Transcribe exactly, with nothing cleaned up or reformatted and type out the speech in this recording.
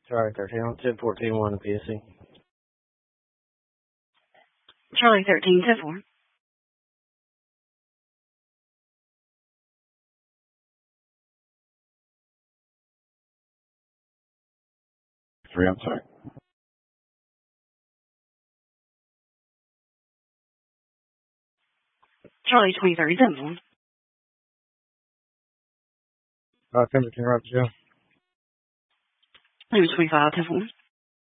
Charlie thirteen, ten fourteen one P S C. Charlie thirteen, ten four. Three, I'm sorry. Charlie twenty-three, ten four. Uh, Pemberton, Roger. Maybe twenty-five, ten four.